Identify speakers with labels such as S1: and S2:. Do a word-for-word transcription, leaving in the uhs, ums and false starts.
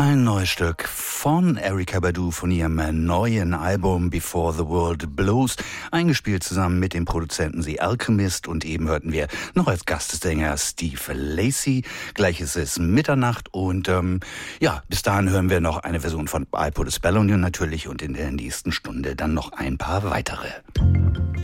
S1: Ein neues Stück von Erykah Badu von ihrem neuen Album Before the World Blows, eingespielt zusammen mit dem Produzenten The Alchemist, und eben hörten wir noch als Gastsänger Steve Lacy. Gleich ist es Mitternacht und ähm, ja, bis dahin hören wir noch eine Version von I Put a Spell on You natürlich und in der nächsten Stunde dann noch ein paar weitere.